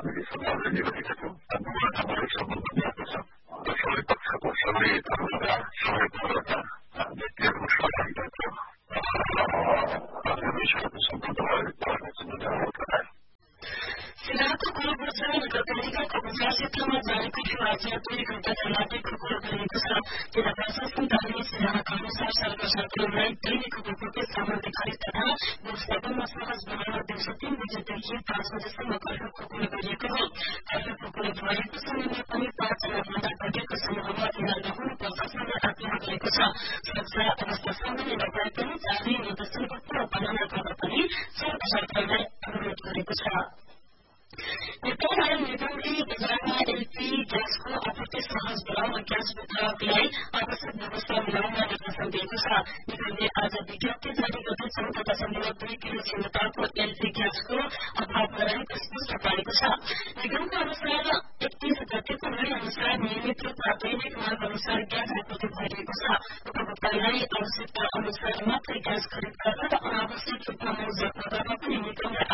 हामीले सुझावले दिइरहेका छौँ। दुवै ठाउँबाट सम्बन्ध दिएको छ र सबै पक्षको सबै धर्मका सबै वर्गका व्यक्तिहरूको सहभागिताको विषयको सम्बन्ध भएको छ बताए। सिराहाको कुलबुर्जा नगरपालिकाको बजार क्षेत्रमा जानेको आज 2 घण्टाका लागि खुकुलो गरिएको छ। जिल्ला प्रशासन कार्यालय सिराहाका अनुसार सर्वसाधारणलाई दैनिक कुकुरको सामग्री खरिद तथा व्यवस्थापनमा सहज बनाउन दिउँसो 3 बजेदेखि 5 बजेसम्म कर्फ्यू खुकुलो गरिएको हो। कर्फ्यू खुकुलो भएको समयमा पनि 5 जना भन्दा घटेको समूहमा भेला नहुनुपर्छ भन्ने आग्रह गरेको छ। सुरक्षा अवस्था सामान्य नभए पनि जारी निर्देशनको पूर्ण पालना गर्न पनि सड़क सरकारलाई अनुरोध गरेको छ। नेपाल आयल निगमले बजारमा एलपी ग्यासको आपूर्ति सहज बनाउन ग्यास वितरकलाई आवश्यक व्यवस्था मिलाउन निर्देशन दिएको छ। निगमले आज विज्ञप्ति जारी गर्दै 14.2 किलो क्षमताको एलपी ग्यासको अभाव रहेको स्पष्ट पारेको छ। निगमको अनुसार 31 गतेको नयाँ अनुसार नियमित रूपमा दैनिक माग अनुसार ग्यास आपूर्ति भइरहेको छ। उपभोक्तालाई आवश्यकता अनुसार मात्रै ग्यास खरिद गर्न र अनावश्यक रूपमा मौज गर्न पनि निगमले